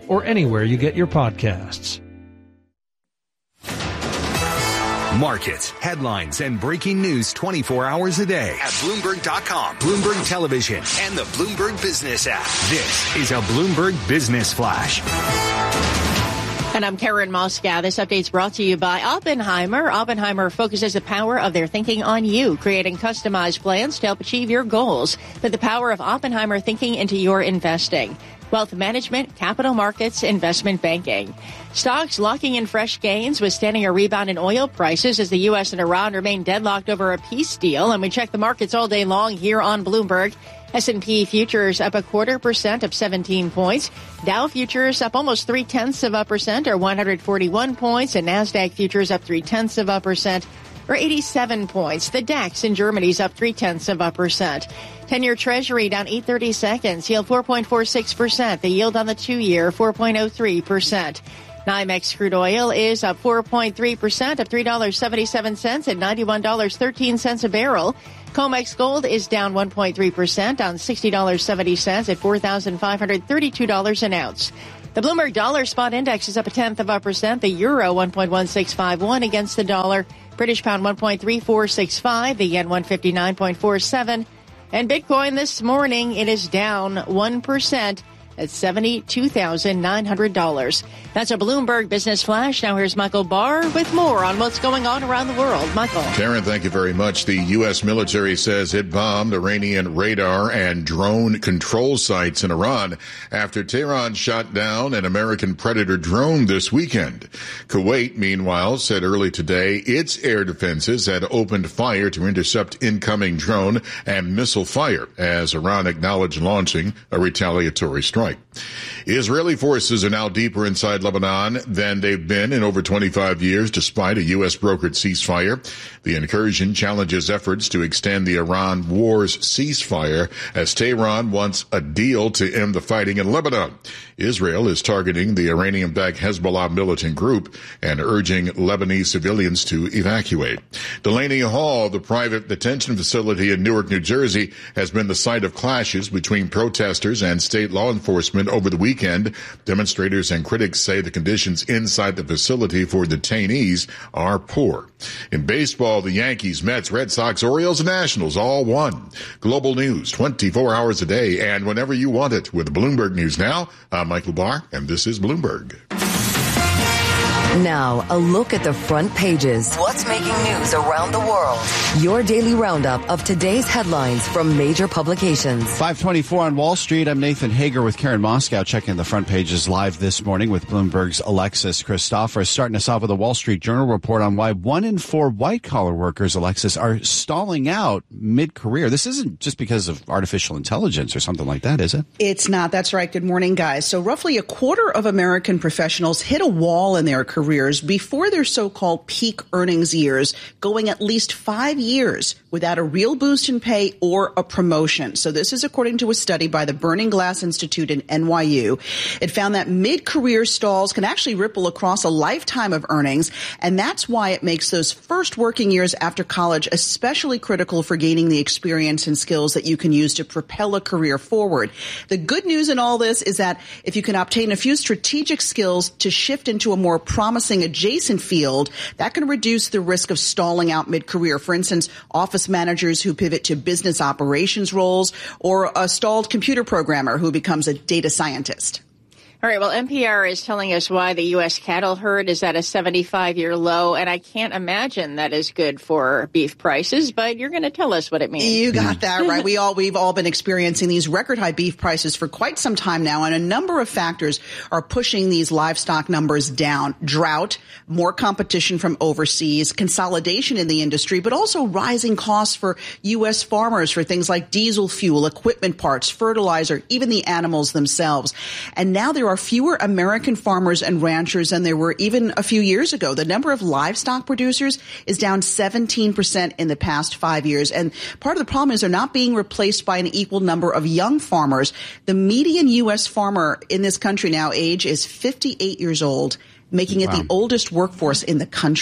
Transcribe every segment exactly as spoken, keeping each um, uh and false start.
or anywhere you get your podcasts. Markets, headlines, and breaking news twenty-four hours a day at Bloomberg dot com, Bloomberg Television, and the Bloomberg Business app. This is a Bloomberg Business Flash. And I'm Karen Moskow. This update's brought to you by Oppenheimer. Oppenheimer focuses the power of their thinking on you, creating customized plans to help achieve your goals. Put the power of Oppenheimer thinking into your investing. Wealth management, capital markets, investment banking. Stocks locking in fresh gains, withstanding a rebound in oil prices as the U S and Iran remain deadlocked over a peace deal. And we check the markets all day long here on Bloomberg. S and P futures up a quarter percent, up seventeen points. Dow futures up almost three tenths of a percent, or one hundred forty-one points. And NASDAQ futures up three tenths of a percent, or eighty-seven points. The DAX in Germany's up three tenths of a percent. ten-year Treasury down eight thirty seconds, yield four point four six percent. The yield on the two-year, four point oh three percent. NYMEX crude oil is up four point three percent, up three dollars and seventy-seven cents at ninety-one dollars and thirteen cents a barrel. COMEX gold is down one point three percent on sixty dollars and seventy cents at four thousand five hundred thirty-two dollars an ounce. The Bloomberg Dollar Spot Index is up a tenth of a percent. The euro one point one six five one against the dollar. British pound one point three four six five. The yen one fifty-nine point four seven. And Bitcoin this morning, it is down one percent at seventy-two thousand nine hundred dollars. That's a Bloomberg Business Flash. Now here's Michael Barr with more on what's going on around the world. Michael. Karen, thank you very much. The U S military says it bombed Iranian radar and drone control sites in Iran after Tehran shot down an American Predator drone this weekend. Kuwait, meanwhile, said early today its air defenses had opened fire to intercept incoming drone and missile fire as Iran acknowledged launching a retaliatory strike. Israeli forces are now deeper inside Lebanon than they've been in over twenty-five years, despite a U S brokered ceasefire. The incursion challenges efforts to extend the Iran war's ceasefire as Tehran wants a deal to end the fighting in Lebanon. Israel is targeting the Iranian-backed Hezbollah militant group and urging Lebanese civilians to evacuate. Delaney Hall, the private detention facility in Newark, New Jersey, has been the site of clashes between protesters and state law enforcement over the weekend. Demonstrators and critics say the conditions inside the facility for detainees are poor. In baseball, the Yankees, Mets, Red Sox, Orioles, and Nationals all won. Global news twenty-four hours a day and whenever you want it with Bloomberg News Now. I'm Michael Barr, and this is Bloomberg. Now, a look at the front pages. What's making news around the world? Your daily roundup of today's headlines from major publications. five twenty-four on Wall Street. I'm Nathan Hager with Karen Moskow, checking the front pages live this morning with Bloomberg's Alexis Christoforous. Starting us off with a Wall Street Journal report on why one in four white-collar workers, Alexis, are stalling out mid-career. This isn't just because of artificial intelligence or something like that, is it? It's not. That's right. Good morning, guys. So roughly a quarter of American professionals hit a wall in their career careers before their so-called peak earnings years, going at least five years without a real boost in pay or a promotion. So this is according to a study by the Burning Glass Institute in N Y U. It found that mid-career stalls can actually ripple across a lifetime of earnings, and that's why it makes those first working years after college especially critical for gaining the experience and skills that you can use to propel a career forward. The good news in all this is that if you can obtain a few strategic skills to shift into a more promising adjacent field, that can reduce the risk of stalling out mid-career. For instance, office managers who pivot to business operations roles, or a stalled computer programmer who becomes a data scientist. All right, well, N P R is telling us why the U S cattle herd is at a seventy-five-year low, and I can't imagine that is good for beef prices, but you're going to tell us what it means. You got that right. We all, we've all been experiencing these record-high beef prices for quite some time now, and a number of factors are pushing these livestock numbers down. Drought, more competition from overseas, consolidation in the industry, but also rising costs for U S farmers for things like diesel fuel, equipment parts, fertilizer, even the animals themselves. And now there are fewer American farmers and ranchers than there were even a few years ago. The number of livestock producers is down seventeen percent in the past five years. And part of the problem is they're not being replaced by an equal number of young farmers. The median U S farmer in this country now age is fifty-eight years old, making it wow. the oldest workforce in the country.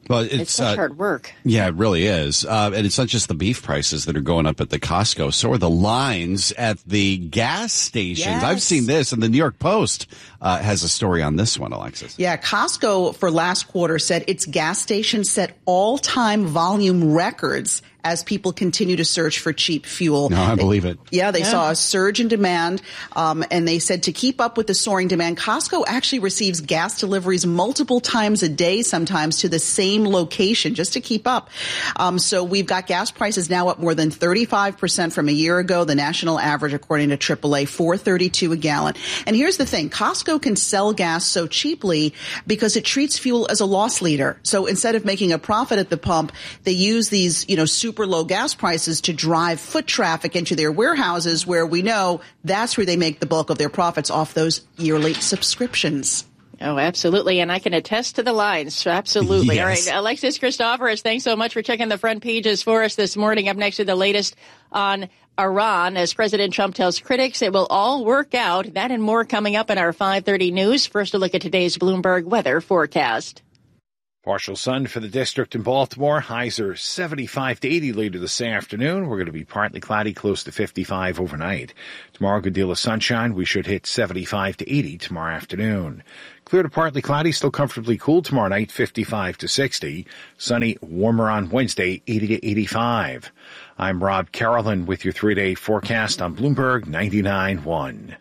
Well, it's, it's such uh, hard work. Yeah, it really is. Uh, and it's not just the beef prices that are going up at the Costco. So are the lines at the gas stations. Yes. I've seen this, and the New York Post uh, has a story on this one, Alexis. Yeah, Costco for last quarter said its gas stations set all-time volume records as people continue to search for cheap fuel. No, I believe it. Yeah, they yeah. saw a surge in demand, um, and they said to keep up with the soaring demand, Costco actually receives gas deliveries multiple times a day, sometimes to the same location, just to keep up. Um, so we've got gas prices now up more than thirty-five percent from a year ago. The national average, according to triple A, four thirty-two a gallon. And here's the thing. Costco can sell gas so cheaply because it treats fuel as a loss leader. So instead of making a profit at the pump, they use these, you know, super super low gas prices to drive foot traffic into their warehouses, where we know that's where they make the bulk of their profits off those yearly subscriptions. Oh, absolutely. And I can attest to the lines. Absolutely. Yes. All right. Alexis Christoforous, thanks so much for checking the front pages for us this morning. Up next to the latest on Iran, as President Trump tells critics it will all work out. That and more coming up in our five thirty news. First, a look at today's Bloomberg weather forecast. Partial sun for the district in Baltimore. Highs are seventy-five to eighty later this afternoon. We're going to be partly cloudy, close to fifty-five overnight. Tomorrow, a good deal of sunshine. We should hit seventy-five to eighty tomorrow afternoon. Clear to partly cloudy, still comfortably cool tomorrow night, fifty-five to sixty. Sunny, warmer on Wednesday, eighty to eighty-five. I'm Rob Carolyn with your three-day forecast on Bloomberg ninety-nine point one.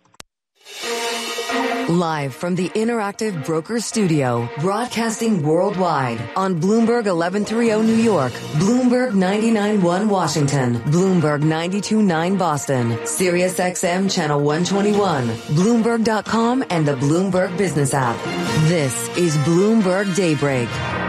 Live from the Interactive Brokers Studio, broadcasting worldwide on Bloomberg eleven thirty New York, Bloomberg ninety-nine point one Washington, Bloomberg ninety-two point nine Boston, Sirius X M Channel one twenty-one, Bloomberg dot com, and the Bloomberg Business app. This is Bloomberg Daybreak.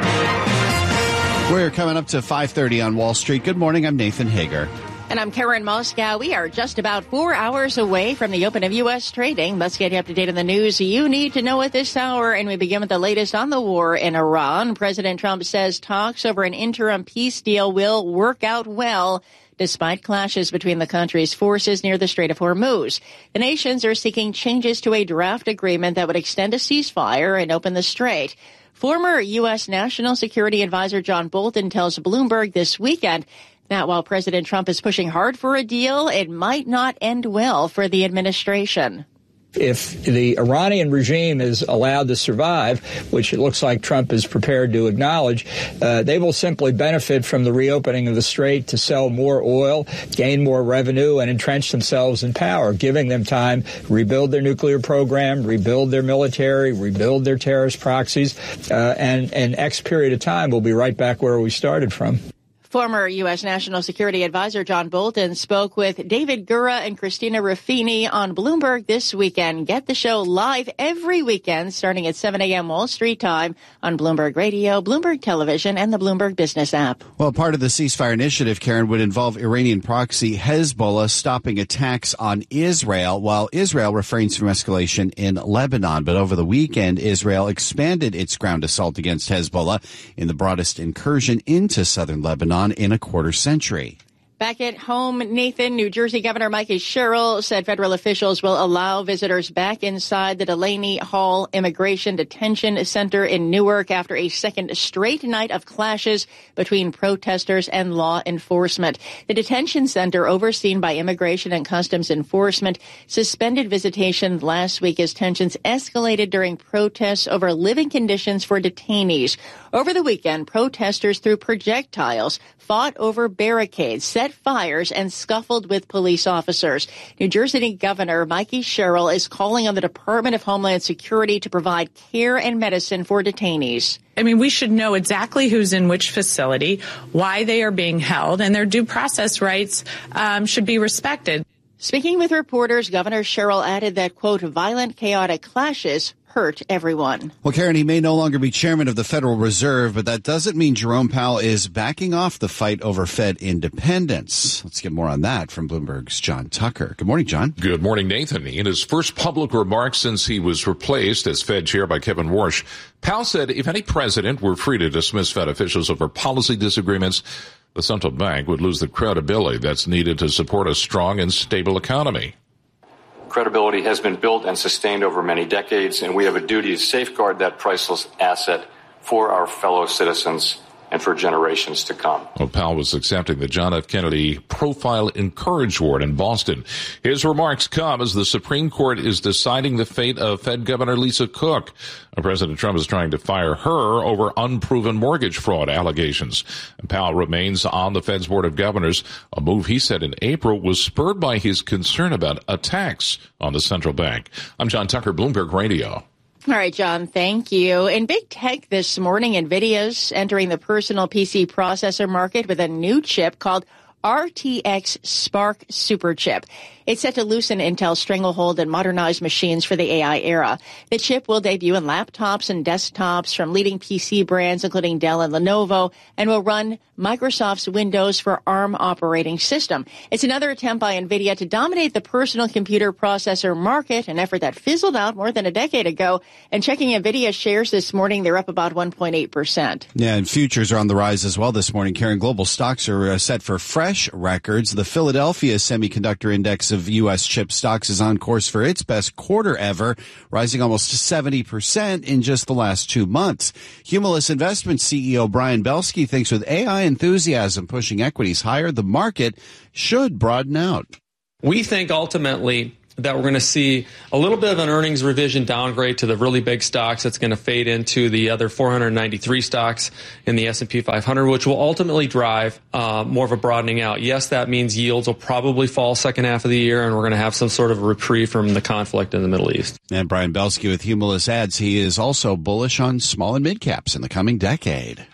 We're coming up to five thirty on Wall Street. Good morning. I'm Nathan Hager. And I'm Karen Moscow. We are just about four hours away from the open of U S trading. Let's get you up to date on the news you need to know at this hour. And we begin with the latest on the war in Iran. President Trump says talks over an interim peace deal will work out well, despite clashes between the country's forces near the Strait of Hormuz. The nations are seeking changes to a draft agreement that would extend a ceasefire and open the strait. Former U S. National Security Advisor John Bolton tells Bloomberg this weekend that while President Trump is pushing hard for a deal, it might not end well for the administration. If the Iranian regime is allowed to survive, which it looks like Trump is prepared to acknowledge, uh, they will simply benefit from the reopening of the strait to sell more oil, gain more revenue, and entrench themselves in power, giving them time to rebuild their nuclear program, rebuild their military, rebuild their terrorist proxies, uh, and in X period of time, we'll be right back where we started from. Former U S. National Security Advisor John Bolton spoke with David Gura and Christina Ruffini on Bloomberg this weekend. Get the show live every weekend starting at seven a.m. Wall Street time on Bloomberg Radio, Bloomberg Television, and the Bloomberg Business app. Well, part of the ceasefire initiative, Karen, would involve Iranian proxy Hezbollah stopping attacks on Israel, while Israel refrains from escalation in Lebanon. But over the weekend, Israel expanded its ground assault against Hezbollah in the broadest incursion into southern Lebanon in a quarter century. Back at home, Nathan, New Jersey Governor Mikey Sherrill said federal officials will allow visitors back inside the Delaney Hall Immigration Detention Center in Newark after a second straight night of clashes between protesters and law enforcement. The detention center, overseen by Immigration and Customs Enforcement, suspended visitation last week as tensions escalated during protests over living conditions for detainees. Over the weekend, protesters threw projectiles, fought over barricades, set fires, and scuffled with police officers. New Jersey Governor Mikey Sherrill is calling on the Department of Homeland Security to provide care and medicine for detainees. I mean, we should know exactly who's in which facility, why they are being held, and their due process rights um, should be respected. Speaking with reporters, Governor Sherrill added that, quote, violent, chaotic clashes hurt everyone. Well, Karen, he may no longer be chairman of the Federal Reserve, but that doesn't mean Jerome Powell is backing off the fight over Fed independence. Let's get more on that from Bloomberg's John Tucker. Good morning, John. Good morning, Nathan. In his first public remarks since he was replaced as Fed chair by Kevin Warsh, Powell said if any president were free to dismiss Fed officials over policy disagreements, the central bank would lose the credibility that's needed to support a strong and stable economy. Credibility has been built and sustained over many decades, and we have a duty to safeguard that priceless asset for our fellow citizens and for generations to come. Well, Powell was accepting the John F. Kennedy Profile in Courage Award in Boston. His remarks come as the Supreme Court is deciding the fate of Fed Governor Lisa Cook. President Trump is trying to fire her over unproven mortgage fraud allegations. And Powell remains on the Fed's Board of Governors, a move he said in April was spurred by his concern about attacks on the central bank. I'm John Tucker, Bloomberg Radio. All right, John, thank you. In big tech this morning, NVIDIA's entering the personal P C processor market with a new chip called R T X Spark Superchip. It's set to loosen Intel's stranglehold and modernize machines for the A I era. The chip will debut in laptops and desktops from leading P C brands, including Dell and Lenovo, and will run Microsoft's Windows for ARM operating system. It's another attempt by NVIDIA to dominate the personal computer processor market, an effort that fizzled out more than a decade ago. And checking NVIDIA shares this morning, they're up about one point eight percent. Yeah, and futures are on the rise as well this morning. Karen, global stocks are uh, set for fresh records. The Philadelphia Semiconductor Index of U S chip stocks is on course for its best quarter ever, rising almost seventy percent in just the last two months. Cumulus Investments C E O Brian Belsky thinks with A I enthusiasm pushing equities higher, the market should broaden out. We think ultimately that we're going to see a little bit of an earnings revision downgrade to the really big stocks. That's going to fade into the other four hundred ninety-three stocks in the S and P five hundred, which will ultimately drive uh, more of a broadening out. Yes, that means yields will probably fall second half of the year, and we're going to have some sort of reprieve from the conflict in the Middle East. And Brian Belsky with Cumulus adds he is also bullish on small and mid caps in the coming decade.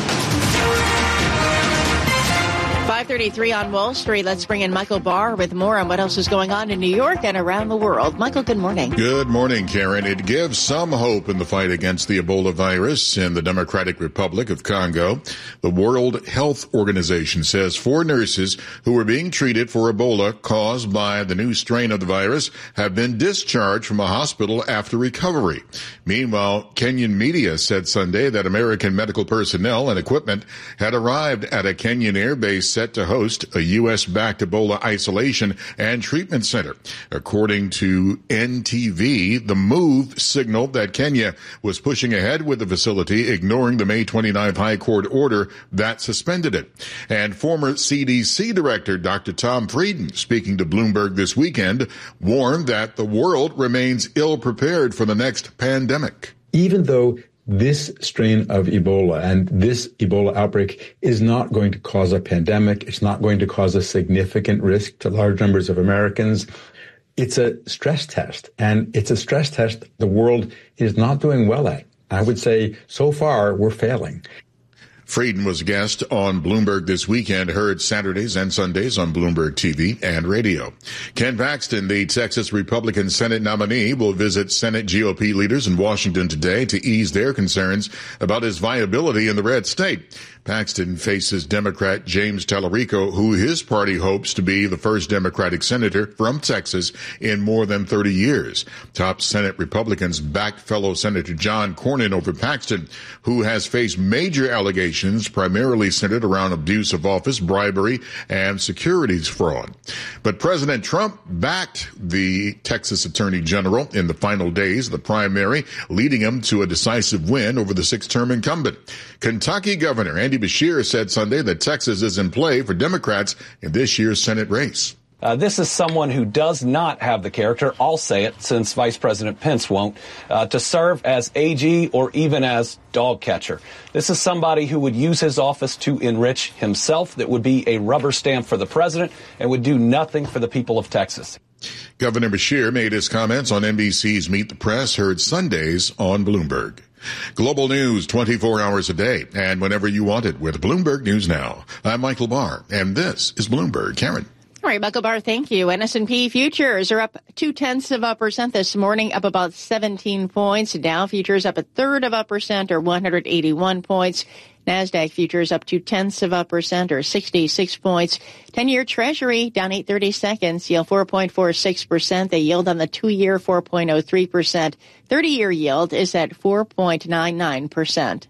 five thirty-three on Wall Street. Let's bring in Michael Barr with more on what else is going on in New York and around the world. Michael, good morning. Good morning, Karen. It gives some hope in the fight against the Ebola virus in the Democratic Republic of Congo. The World Health Organization says four nurses who were being treated for Ebola caused by the new strain of the virus have been discharged from a hospital after recovery. Meanwhile, Kenyan media said Sunday that American medical personnel and equipment had arrived at a Kenyan air base set to host a U S-backed Ebola isolation and treatment center. According to N T V, the move signaled that Kenya was pushing ahead with the facility, ignoring the May twenty-ninth High Court order that suspended it. And former C D C Director Doctor Tom Frieden, speaking to Bloomberg this weekend, warned that the world remains ill-prepared for the next pandemic. Even though this strain of Ebola and this Ebola outbreak is not going to cause a pandemic, it's not going to cause a significant risk to large numbers of Americans. It's a stress test, and it's a stress test the world is not doing well at. I would say so far we're failing. Frieden was a guest on Bloomberg this weekend, heard Saturdays and Sundays on Bloomberg T V and radio. Ken Paxton, the Texas Republican Senate nominee, will visit Senate G O P leaders in Washington today to ease their concerns about his viability in the red state. Paxton faces Democrat James Tallarico, who his party hopes to be the first Democratic senator from Texas in more than thirty years. Top Senate Republicans backed fellow Senator John Cornyn over Paxton, who has faced major allegations primarily centered around abuse of office, bribery, and securities fraud. But President Trump backed the Texas Attorney General in the final days of the primary, leading him to a decisive win over the six-term incumbent. Kentucky Governor Andy Beshear said Sunday that Texas is in play for Democrats in this year's Senate race. Uh, this is someone who does not have the character, I'll say it since Vice President Pence won't, uh, to serve as A G or even as dog catcher. This is somebody who would use his office to enrich himself, that would be a rubber stamp for the president, and would do nothing for the people of Texas. Governor Beshear made his comments on N B C's Meet the Press, heard Sundays on Bloomberg. Global news twenty-four hours a day and whenever you want it with Bloomberg News Now. I'm Michael Barr, and this is Bloomberg. Karen. All right, Michael Barr, thank you. And S and P futures are up two-tenths of a percent this morning, up about seventeen points. Dow futures up a third of a percent, or one hundred eighty-one points. NASDAQ futures up two-tenths of a percent, or sixty-six points. ten-year Treasury down eight thirty-seconds, yield four point four six percent. The yield on the two-year, four point oh three percent. thirty-year yield is at four point nine nine percent.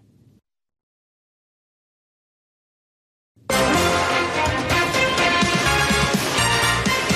five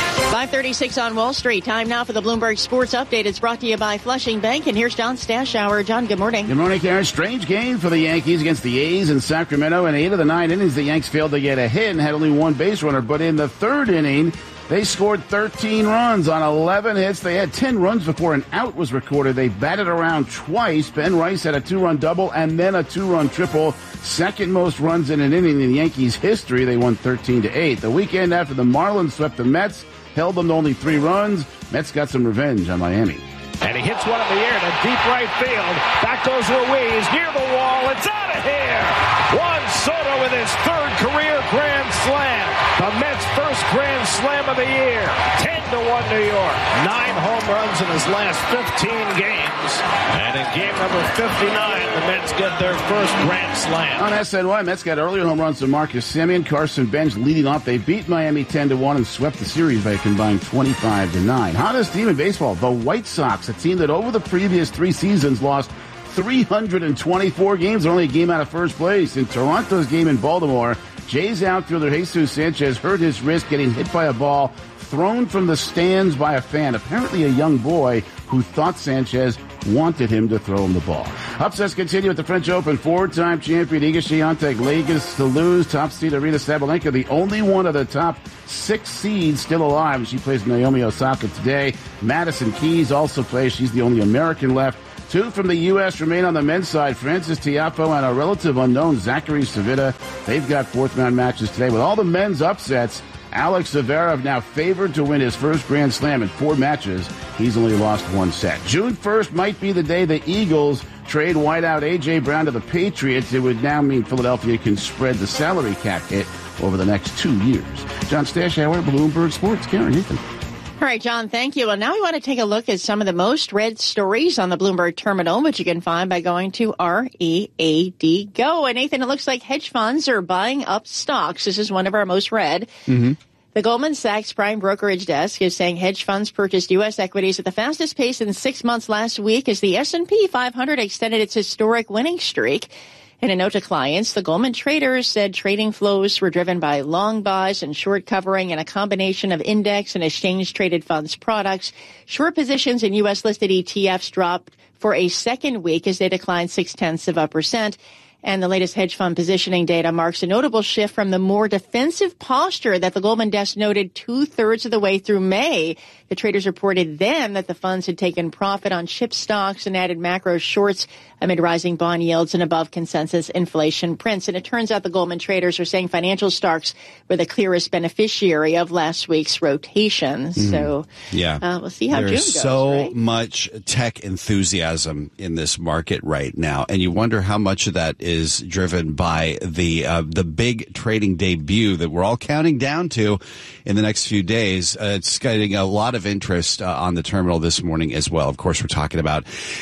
five thirty-six on Wall Street. Time now for the Bloomberg Sports Update. It's brought to you by Flushing Bank. And here's John Stashower. John, good morning. Good morning, Karen. Strange game for the Yankees against the A's in Sacramento. In eight of the nine innings, the Yanks failed to get a hit and had only one base runner. But in the third inning, they scored thirteen runs on eleven hits. They had ten runs before an out was recorded. They batted around twice. Ben Rice had a two-run double and then a two-run triple. Second most runs in an inning in Yankees history. They won thirteen to eight. The weekend after the Marlins swept the Mets, held them to only three runs. Mets got some revenge on Miami. And he hits one in the air to deep right field. Back goes Ruiz near the wall. It's out of here. Juan Soto with his third career grand slam. The Mets' first grand slam of the year. ten to one New York. Nine home runs in his last fifteen games. And in game number fifty-nine, the Mets get their first grand slam. On S N Y, Mets got earlier home runs to Marcus Semien. Carson Bench leading off. They beat Miami ten to one and swept the series by a combined twenty-five to nine. Hottest team in baseball, the White Sox, a team that over the previous three seasons lost three hundred twenty-four games, only a game out of first place. In Toronto's game in Baltimore, Jays outfielder Jesus Sanchez hurt his wrist getting hit by a ball thrown from the stands by a fan, apparently a young boy who thought Sanchez wanted him to throw him the ball. Upsets continue at the French Open. Four-time champion Iga Swiatek Vegas to lose. Top seed Aryna Sabalenka, the only one of the top six seeds still alive. She plays Naomi Osaka today. Madison Keys also plays. She's the only American left. Two from the U S remain on the men's side. Francis Tiafoe and a relative unknown, Zachary Savita. They've got fourth-round matches today. With all the men's upsets, Alex Zverev now favored to win his first Grand Slam in four matches. He's only lost one set. June first might be the day the Eagles trade wideout A J. Brown to the Patriots. It would now mean Philadelphia can spread the salary cap hit over the next two years. John Stashower, Bloomberg Sports. Karen Ethan. All right, John, thank you. Well, now we want to take a look at some of the most read stories on the Bloomberg terminal, which you can find by going to R E A D Go. And Nathan, it looks like hedge funds are buying up stocks. This is one of our most read. Mm-hmm. The Goldman Sachs Prime Brokerage Desk is saying hedge funds purchased U S equities at the fastest pace in six months last week as the S and P five hundred extended its historic winning streak. In a note to clients, the Goldman traders said trading flows were driven by long buys and short covering and a combination of index and exchange-traded funds products. Short positions in U S-listed E T Fs dropped for a second week as they declined six-tenths of a percent. And the latest hedge fund positioning data marks a notable shift from the more defensive posture that the Goldman desk noted two-thirds of the way through May. The traders reported then that the funds had taken profit on chip stocks and added macro shorts amid rising bond yields and above consensus inflation prints. And it turns out the Goldman traders are saying financial stocks were the clearest beneficiary of last week's rotation. Mm. So yeah, uh, we'll see how There's June goes. so right? much tech enthusiasm in this market right now, and you wonder how much of that is driven by the uh, the big trading debut that we're all counting down to in the next few days. Uh, it's getting a lot of interest uh, on the terminal this morning as well. Of course, we're talking about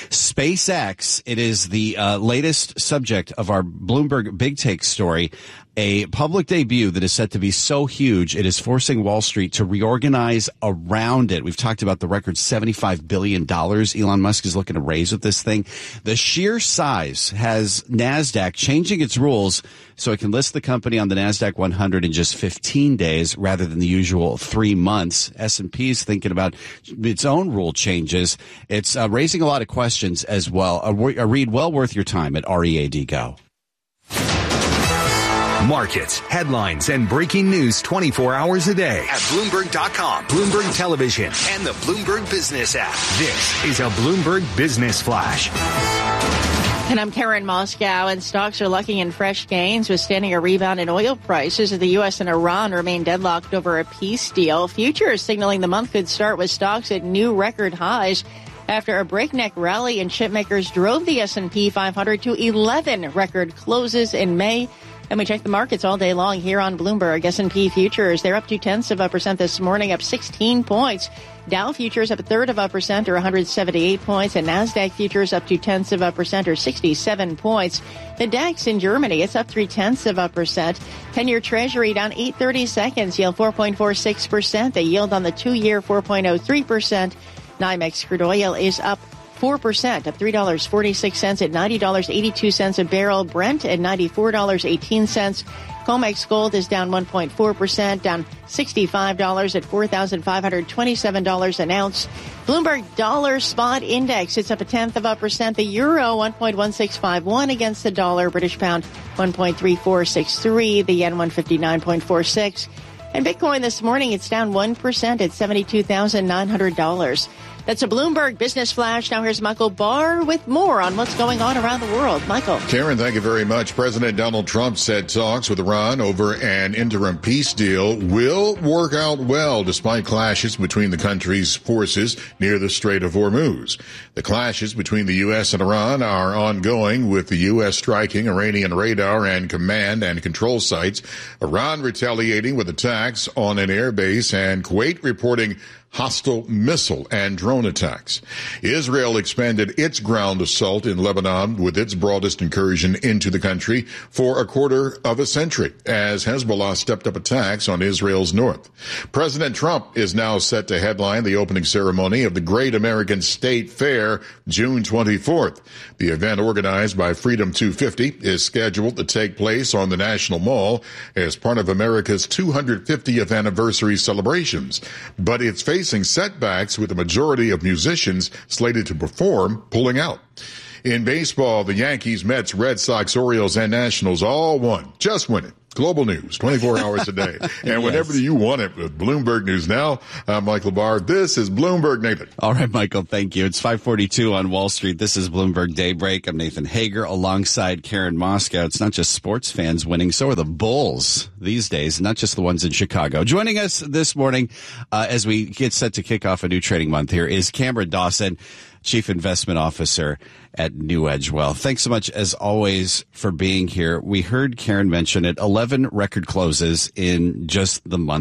SpaceX. It is the uh, latest subject of our Bloomberg Big Take story. A public debut that is set to be so huge, it is forcing Wall Street to reorganize around it. We've talked about the record seventy-five billion dollars Elon Musk is looking to raise with this thing. The sheer size has NASDAQ changing its rules so it can list the company on the NASDAQ one hundred in just fifteen days rather than the usual three months. S and P is thinking about its own rule changes. It's uh, raising a lot of questions as well. A, a read well worth your time at R E A D Go. Markets, headlines, and breaking news twenty-four hours a day at Bloomberg dot com, Bloomberg Television, and the Bloomberg Business app. This is a Bloomberg Business Flash. And I'm Karen Moscow, and stocks are lucking in fresh gains with standing a rebound in oil prices as the U S and Iran remain deadlocked over a peace deal. Futures signaling the month could start with stocks at new record highs after a breakneck rally in chipmakers drove the S and P five hundred to eleven record closes in May. And we check the markets all day long here on Bloomberg. S and P futures, they're up two tenths of a percent this morning, up sixteen points. Dow futures up a third of a percent or one hundred seventy-eight points. And NASDAQ futures up two tenths of a percent or sixty-seven points. The DAX in Germany, it's up three tenths of a percent. ten-year Treasury down eight thirty seconds, yield four point four six percent. The yield on the two-year four point oh three percent. NYMEX crude oil is up four percent, up three dollars and forty-six cents at ninety dollars and eighty-two cents a barrel. Brent at ninety-four dollars and eighteen cents. COMEX Gold is down one point four percent, down sixty-five dollars at four thousand five hundred twenty-seven dollars an ounce. Bloomberg Dollar Spot Index, it's up a tenth of a percent. The euro, one point one six five one against the dollar. British pound, one point three four six three. The yen, one fifty-nine point four six. And Bitcoin this morning, it's down one percent at seventy-two thousand nine hundred dollars. That's a Bloomberg Business Flash. Now here's Michael Barr with more on what's going on around the world. Michael. Karen, thank you very much. President Donald Trump said talks with Iran over an interim peace deal will work out well despite clashes between the country's forces near the Strait of Hormuz. The clashes between the U S and Iran are ongoing, with the U S striking Iranian radar and command and control sites, Iran retaliating with attacks on an air base, and Kuwait reporting hostile missile and drone attacks. Israel expanded its ground assault in Lebanon with its broadest incursion into the country for a quarter of a century, as Hezbollah stepped up attacks on Israel's north. President Trump is now set to headline the opening ceremony of the Great American State Fair June twenty-fourth. The event, organized by Freedom two fifty, is scheduled to take place on the National Mall as part of America's two hundred fiftieth anniversary celebrations, but it's facing setbacks, with the majority of musicians slated to perform pulling out. In baseball, the Yankees, Mets, Red Sox, Orioles, and Nationals all won. Just winning. Global news, twenty-four hours a day. And whenever yes. you want it with Bloomberg News Now, I'm Michael Barr. This is Bloomberg Nathan. All right, Michael, thank you. It's five forty-two on Wall Street. This is Bloomberg Daybreak. I'm Nathan Hager alongside Karen Moscow. It's not just sports fans winning, so are the Bulls these days, not just the ones in Chicago. Joining us this morning uh, as we get set to kick off a new trading month here is Cameron Dawson, Chief Investment Officer at New Edge Wealth. Thanks so much, as always, for being here. We heard Karen mention it, eleven record closes in just the month